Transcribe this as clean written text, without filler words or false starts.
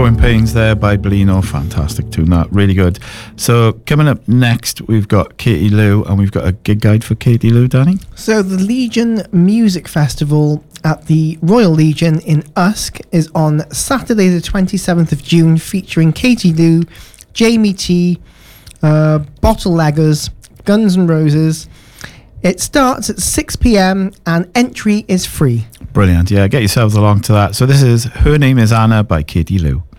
Growing Pains there by Blino. Fantastic tune, that. Really good. So coming up next, we've got Katie Lou, and we've got a gig guide for Katie Lou, Danny. So the Legion Music Festival at the Royal Legion in Usk is on Saturday the 27th of June, featuring Katie Lou, Jamie T, Bottle Leggers, Guns N' Roses. It starts at 6 p.m. and entry is free. Brilliant. Yeah, get yourselves along to that. So this is Her Name Is Anna by Katie Lou.